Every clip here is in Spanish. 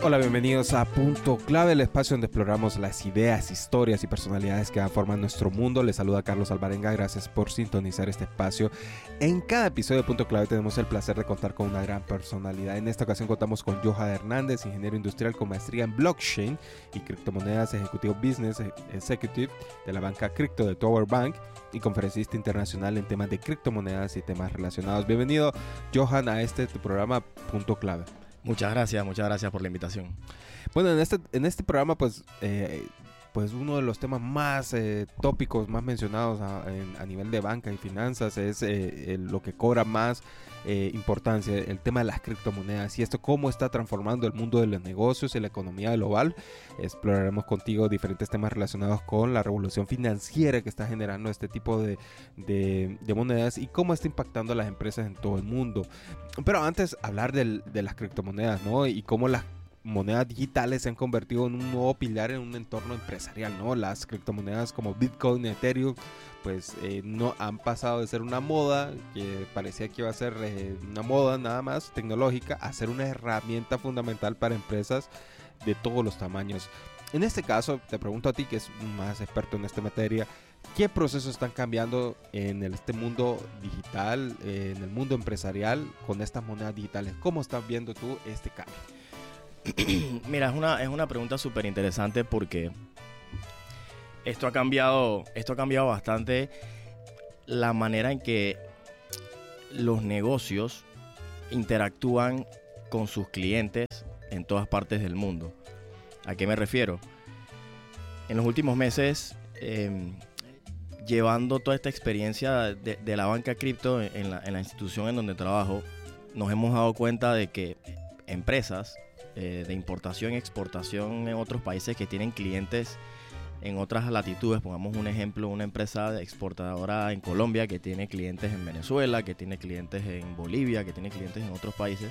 Hola, bienvenidos a Punto Clave, el espacio donde exploramos las ideas, historias y personalidades que forman nuestro mundo. Les saluda Carlos Alvarenga, gracias por sintonizar este espacio. En cada episodio de Punto Clave tenemos el placer de contar con una gran personalidad. En esta ocasión contamos con Johan Hernández, ingeniero industrial con maestría en blockchain y criptomonedas, ejecutivo business executive de la banca cripto de Tower Bank y conferencista internacional en temas de criptomonedas y temas relacionados. Bienvenido, Johan, a tu programa Punto Clave. Muchas gracias por la invitación. Bueno, en este programa, pues uno de los temas más tópicos, más mencionados a nivel de banca y finanzas es lo que cobra más importancia, el tema de las criptomonedas y esto cómo está transformando el mundo de los negocios y la economía global. Exploraremos contigo diferentes temas relacionados con la revolución financiera que está generando este tipo de monedas y cómo está impactando a las empresas en todo el mundo. Pero antes, hablar de las criptomonedas, ¿no? Y cómo las monedas digitales se han convertido en un nuevo pilar en un entorno empresarial, ¿no? Las criptomonedas como Bitcoin y Ethereum pues no han pasado de ser una moda que parecía que iba a ser una moda nada más tecnológica a ser una herramienta fundamental para empresas de todos los tamaños. En este caso, te pregunto a ti que es más experto en esta materia, ¿qué procesos están cambiando en este mundo digital, en el mundo empresarial con estas monedas digitales? ¿Cómo estás viendo tú este cambio? Mira, es una pregunta súper interesante porque esto ha cambiado bastante la manera en que los negocios interactúan con sus clientes en todas partes del mundo. ¿A qué me refiero? En los últimos meses, llevando toda esta experiencia de la banca cripto en la institución en donde trabajo, nos hemos dado cuenta de que empresas de importación y exportación en otros países que tienen clientes en otras latitudes, pongamos un ejemplo, una empresa exportadora en Colombia que tiene clientes en Venezuela, que tiene clientes en Bolivia, que tiene clientes en otros países,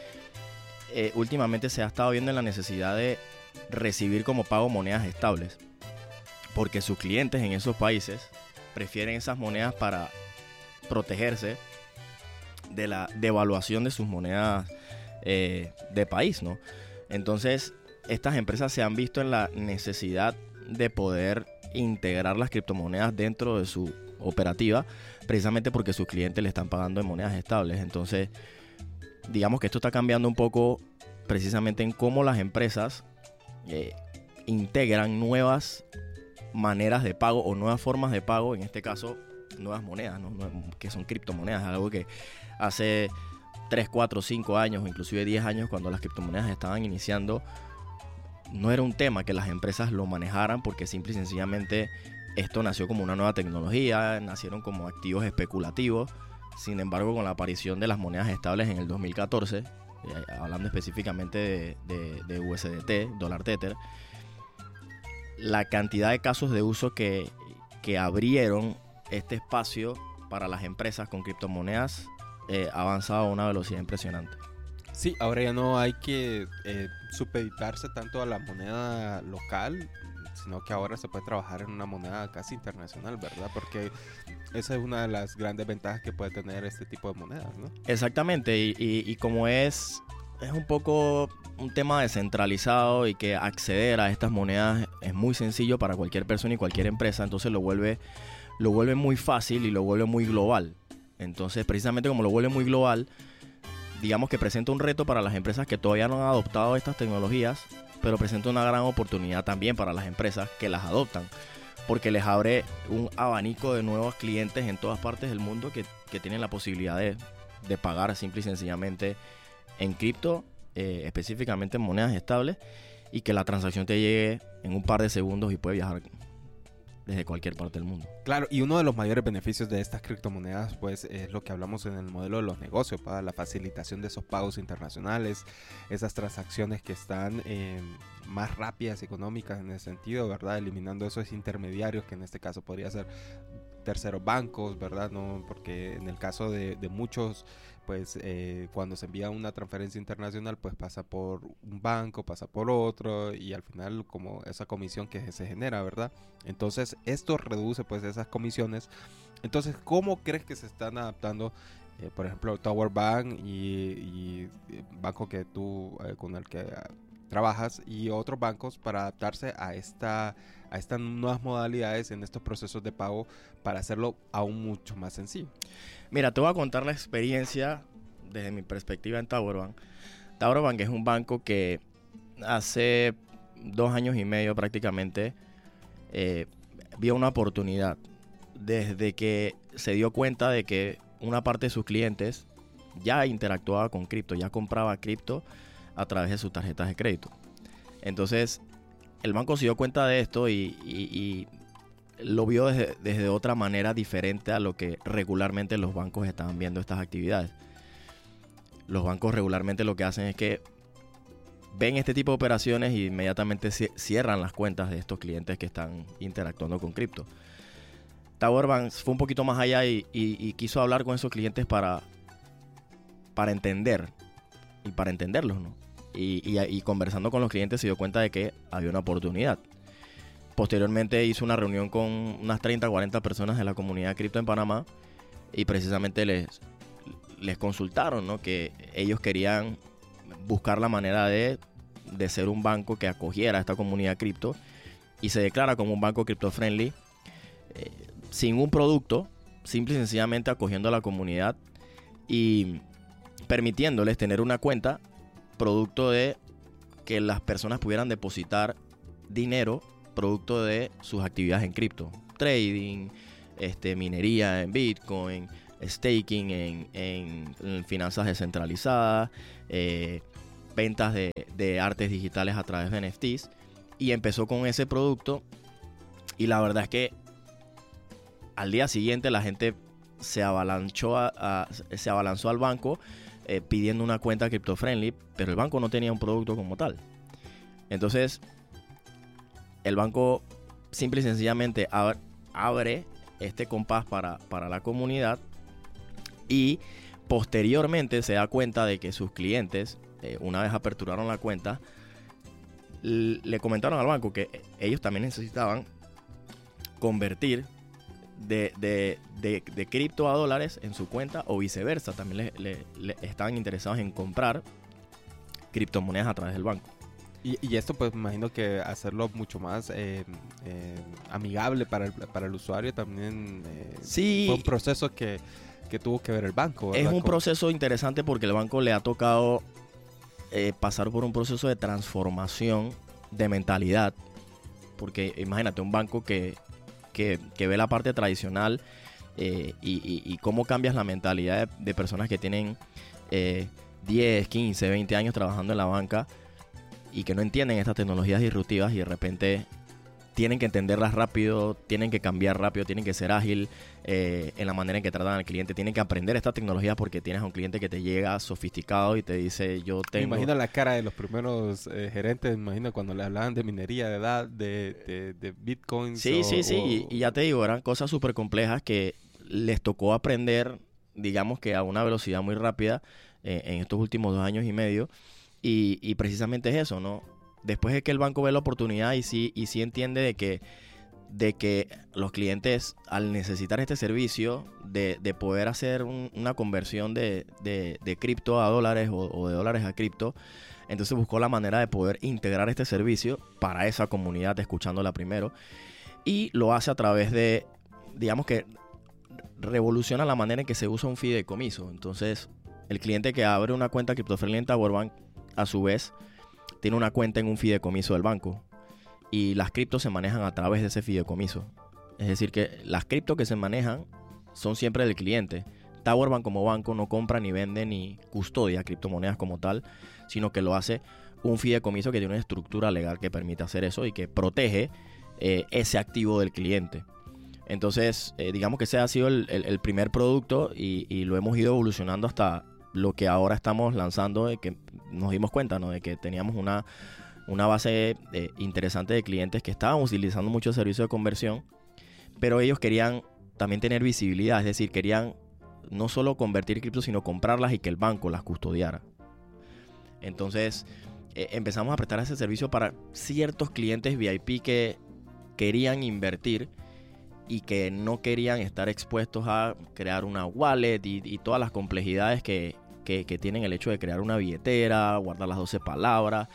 últimamente se ha estado viendo en la necesidad de recibir como pago monedas estables, porque sus clientes en esos países prefieren esas monedas para protegerse de la devaluación de sus monedas de país, ¿no? Entonces, estas empresas se han visto en la necesidad de poder integrar las criptomonedas dentro de su operativa, precisamente porque sus clientes le están pagando en monedas estables. Entonces, digamos que esto está cambiando un poco precisamente en cómo las empresas integran nuevas maneras de pago o nuevas formas de pago, en este caso, nuevas monedas, ¿no? Que son criptomonedas, algo que hace 3, 4, 5 años o inclusive 10 años, cuando las criptomonedas estaban iniciando, no era un tema que las empresas lo manejaran, porque simple y sencillamente esto nació como una nueva tecnología, nacieron como activos especulativos. Sin embargo, con la aparición de las monedas estables en el 2014, hablando específicamente de USDT, dólar Tether, la cantidad de casos de uso que abrieron este espacio para las empresas con criptomonedas ha avanzado a una velocidad impresionante. Sí, ahora ya no hay que supeditarse tanto a la moneda local, sino que ahora se puede trabajar en una moneda casi internacional, ¿verdad? Porque esa es una de las grandes ventajas que puede tener este tipo de monedas, ¿no? Exactamente, y como es un poco un tema descentralizado y que acceder a estas monedas es muy sencillo para cualquier persona y cualquier empresa, entonces lo vuelve muy fácil y lo vuelve muy global. Entonces, precisamente como lo vuelve muy global, digamos que presenta un reto para las empresas que todavía no han adoptado estas tecnologías, pero presenta una gran oportunidad también para las empresas que las adoptan, porque les abre un abanico de nuevos clientes en todas partes del mundo que tienen la posibilidad de pagar simple y sencillamente en cripto, específicamente en monedas estables, y que la transacción te llegue en un par de segundos y puede viajar desde cualquier parte del mundo. Claro, y uno de los mayores beneficios de estas criptomonedas pues es lo que hablamos en el modelo de los negocios, para la facilitación de esos pagos internacionales, esas transacciones que están más rápidas y económicas en ese sentido, ¿verdad? Eliminando esos intermediarios que en este caso podría ser terceros bancos, ¿verdad? No, porque en el caso de muchos, pues cuando se envía una transferencia internacional, pues pasa por un banco, pasa por otro y al final como esa comisión que se genera, ¿verdad? Entonces esto reduce pues esas comisiones. Entonces, ¿cómo crees que se están adaptando? Por ejemplo, Tower Bank y banco que tú con el que trabajas y otros bancos para adaptarse a estas nuevas modalidades en estos procesos de pago para hacerlo aún mucho más sencillo? Mira, te voy a contar la experiencia desde mi perspectiva en TowerBank. TowerBank es un banco que hace 2 años y medio prácticamente vio una oportunidad desde que se dio cuenta de que una parte de sus clientes ya interactuaba con cripto, ya compraba cripto a través de sus tarjetas de crédito. Entonces, el banco se dio cuenta de esto y lo vio desde otra manera diferente a lo que regularmente los bancos estaban viendo estas actividades. Los bancos regularmente lo que hacen es que ven este tipo de operaciones y inmediatamente cierran las cuentas de estos clientes que están interactuando con cripto. TowerBank fue un poquito más allá y quiso hablar con esos clientes para entender y para entenderlos, ¿no? Y conversando con los clientes se dio cuenta de que había una oportunidad. Posteriormente hizo una reunión con unas 30 o 40 personas de la comunidad cripto en Panamá y precisamente les consultaron, ¿no? Que ellos querían buscar la manera de ser un banco que acogiera a esta comunidad cripto y se declara como un banco cripto friendly, sin un producto, simple y sencillamente acogiendo a la comunidad y permitiéndoles tener una cuenta producto de que las personas pudieran depositar dinero producto de sus actividades en cripto, trading, minería en Bitcoin, staking en finanzas descentralizadas, ventas de artes digitales a través de NFTs, y empezó con ese producto y la verdad es que al día siguiente la gente se abalanzó al banco pidiendo una cuenta crypto friendly, pero el banco no tenía un producto como tal. Entonces el banco simple y sencillamente abre este compás para la comunidad y posteriormente se da cuenta de que sus clientes, una vez aperturaron la cuenta, le comentaron al banco que ellos también necesitaban convertir de cripto a dólares en su cuenta o viceversa. También le estaban interesados en comprar criptomonedas a través del banco. Y esto pues me imagino que hacerlo mucho más amigable para el usuario también sí, fue un proceso que tuvo que ver el banco, ¿verdad? Es un proceso interesante porque el banco le ha tocado pasar por un proceso de transformación de mentalidad. Porque imagínate, un banco que ve la parte tradicional y cómo cambias la mentalidad de personas que tienen 10, 15, 20 años trabajando en la banca y que no entienden estas tecnologías disruptivas y de repente tienen que entenderlas rápido, tienen que cambiar rápido, tienen que ser ágil en la manera en que tratan al cliente, tienen que aprender esta tecnología porque tienes a un cliente que te llega sofisticado y te dice, yo tengo... Me imagino la cara de los primeros gerentes, me imagino cuando le hablaban de minería, de Bitcoin. Sí. Y ya te digo, eran cosas súper complejas que les tocó aprender, digamos que a una velocidad muy rápida en estos últimos 2 años y medio. Y precisamente es eso, ¿no? Después de que el banco ve la oportunidad y sí entiende de que los clientes, al necesitar este servicio de poder hacer una conversión de cripto a dólares o de dólares a cripto, entonces buscó la manera de poder integrar este servicio para esa comunidad, escuchándola primero, y lo hace a través de, digamos que revoluciona la manera en que se usa un fideicomiso. Entonces, el cliente que abre una cuenta CryptoFriendly en TowerBank, a su vez, tiene una cuenta en un fideicomiso del banco y las criptos se manejan a través de ese fideicomiso. Es decir, que las criptos que se manejan son siempre del cliente. TowerBank como banco no compra ni vende ni custodia criptomonedas como tal, sino que lo hace un fideicomiso que tiene una estructura legal que permite hacer eso y que protege ese activo del cliente. Entonces, digamos que ese ha sido el primer producto y lo hemos ido evolucionando hasta lo que ahora estamos lanzando, de que nos dimos cuenta, ¿no? De que teníamos una base interesante de clientes que estaban utilizando mucho servicio de conversión, pero ellos querían también tener visibilidad, es decir, querían no solo convertir criptos, sino comprarlas y que el banco las custodiara. Entonces empezamos a prestar ese servicio para ciertos clientes VIP que querían invertir y que no querían estar expuestos a crear una wallet y todas las complejidades que tienen el hecho de crear una billetera, guardar las 12 palabras.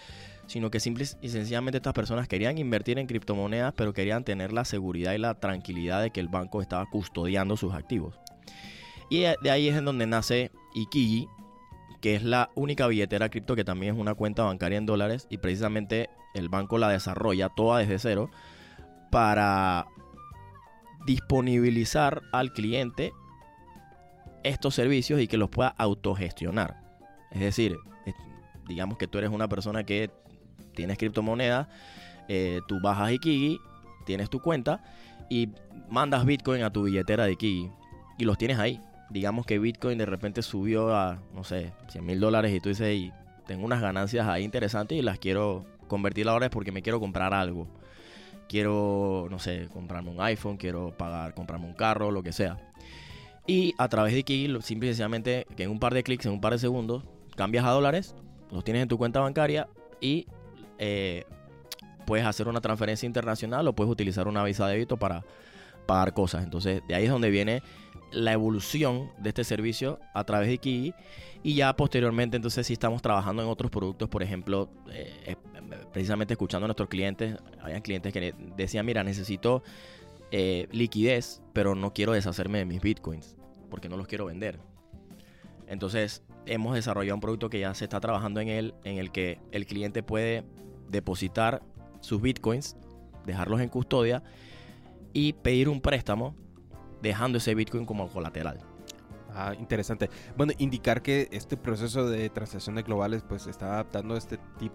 sino que simple y sencillamente estas personas querían invertir en criptomonedas, pero querían tener la seguridad y la tranquilidad de que el banco estaba custodiando sus activos. Y de ahí es en donde nace Ikigi, que es la única billetera cripto que también es una cuenta bancaria en dólares, y precisamente el banco la desarrolla toda desde cero para disponibilizar al cliente estos servicios y que los pueda autogestionar. Es decir, digamos que tú eres una persona que tienes criptomonedas, tú bajas Ikigi, tienes tu cuenta y mandas Bitcoin a tu billetera de Ikigi y los tienes ahí. Digamos que Bitcoin de repente subió a, no sé, $100,000 y tú dices, hey, tengo unas ganancias ahí interesantes y las quiero convertir ahora porque me quiero comprar algo. Quiero, no sé, comprarme un iPhone, quiero comprarme un carro, lo que sea. Y a través de Ikigi, simple y sencillamente, que en un par de clics, en un par de segundos, cambias a dólares, los tienes en tu cuenta bancaria y puedes hacer una transferencia internacional o puedes utilizar una visa de débito para pagar cosas. Entonces, de ahí es donde viene la evolución de este servicio a través de Ikigi. Y ya posteriormente, entonces, sí estamos trabajando en otros productos. Por ejemplo, precisamente escuchando a nuestros clientes, habían clientes que decían, mira, necesito liquidez, pero no quiero deshacerme de mis bitcoins porque no los quiero vender. Entonces hemos desarrollado un producto que ya se está trabajando en él, en el que el cliente puede depositar sus bitcoins, dejarlos en custodia y pedir un préstamo dejando ese bitcoin como colateral. Ah, interesante. Bueno, indicar que este proceso de transacciones globales pues está adaptando este